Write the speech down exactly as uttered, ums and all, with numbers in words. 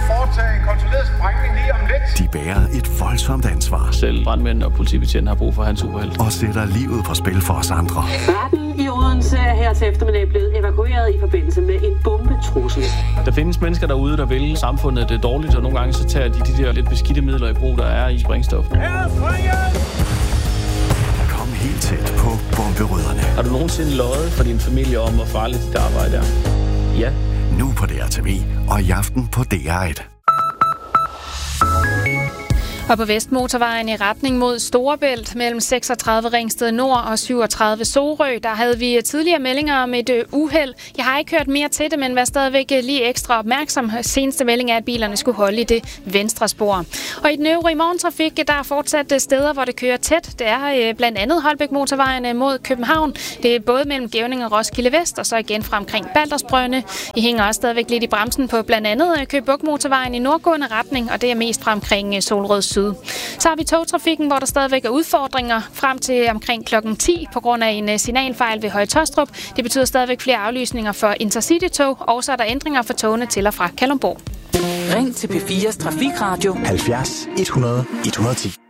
foretage en kontrolleret sprængning lige om lidt. De bærer et voldsomt ansvar. Selv brandmænd og politibetjent har brug for hans superhelt. Og sætter livet på spil for os andre. Retten i Odense er her til eftermiddag blevet evakueret i forbindelse med en bombetrussel. Der findes mennesker derude, der vil samfundet det dårligt, og nogle gange så tager de de der lidt beskidte midler i brug, der er i sprængstof. Kom helt tæt på bomberødderne. Har du nogensinde løjet for din familie om, hvor farligt dit arbejde er? Ja. Nu på D R T V og i aften på D R et. Og på Vestmotorvejen i retning mod Storebælt mellem seksogtredive Ringsted Nord og syvogtredive Sorø, der havde vi tidligere meldinger om et uheld. Jeg har ikke hørt mere til det, men var stadigvæk lige ekstra opmærksom. Seneste melding er, at bilerne skulle holde i det venstre spor. Og i den øvrige morgentrafik, der er fortsat steder, hvor det kører tæt. Det er blandt andet Holbæk Motorvejen mod København. Det er både mellem Gevning og Roskilde Vest, og så igen fra omkring Baldersbrønde. I hænger også stadigvæk lidt i bremsen på blandt andet Køge Bugt Motorvejen i nordgående retning, og det er mest fra omkring Solrød Syd. Så har vi togtrafikken, hvor der stadigvæk er udfordringer frem til omkring klokken ti på grund af en signalfejl ved Høje Taastrup. Det betyder stadigvæk flere aflysninger for Intercity-tog, og så er der ændringer for togene til og fra Kalundborg. Ring til P fires Trafikradio halvfjerds et hundrede et hundrede og ti.